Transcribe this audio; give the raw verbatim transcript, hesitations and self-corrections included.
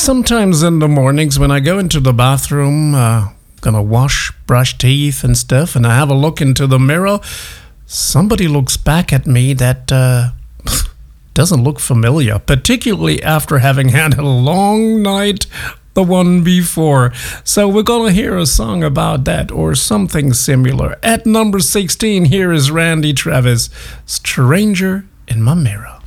Sometimes in the mornings when I go into the bathroom, uh, gonna wash, brush teeth and stuff, and I have a look into the mirror, somebody looks back at me that uh, doesn't look familiar, particularly after having had a long night the one before. So we're gonna hear a song about that or something similar. At number sixteen, here is Randy Travis, Stranger in My Mirror.